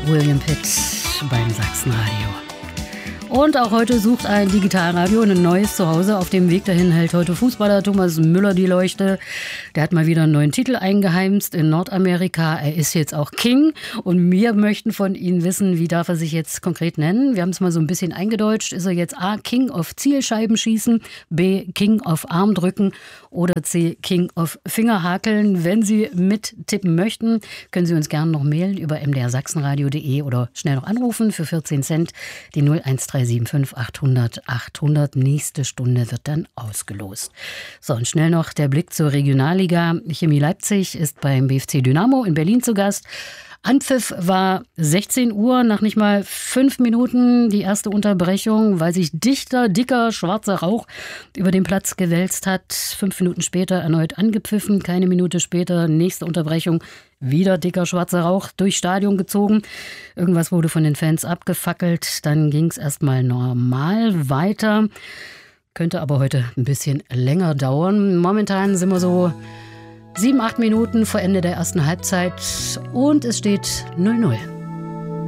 William Pitt beim Sachsenradio. Und auch heute sucht ein Digitalradio ein neues Zuhause. Auf dem Weg dahin hält heute Fußballer Thomas Müller die Leuchte. Der hat mal wieder einen neuen Titel eingeheimst in Nordamerika. Er ist jetzt auch King. Und wir möchten von Ihnen wissen, wie darf er sich jetzt konkret nennen? Wir haben es mal so ein bisschen eingedeutscht. Ist er jetzt A, King of Zielscheibenschießen, B, King of Armdrücken oder C, King of Fingerhakeln? Wenn Sie mittippen möchten, können Sie uns gerne noch mailen über mdrsachsenradio.de oder schnell noch anrufen für 14 Cent die 01375 800 800. Nächste Stunde wird dann ausgelost. So, und schnell noch der Blick zur Regionalliga. Chemie Leipzig ist beim BFC Dynamo in Berlin zu Gast. Anpfiff war 16 Uhr, nach nicht mal 5 Minuten die erste Unterbrechung, weil sich dicker, schwarzer Rauch über den Platz gewälzt hat. 5 Minuten später erneut angepfiffen, keine Minute später nächste Unterbrechung, wieder dicker, schwarzer Rauch durchs Stadion gezogen. Irgendwas wurde von den Fans abgefackelt, dann ging es erstmal normal weiter. Könnte aber heute ein bisschen länger dauern. Momentan sind wir so 7, 8 Minuten vor Ende der ersten Halbzeit und es steht 0-0.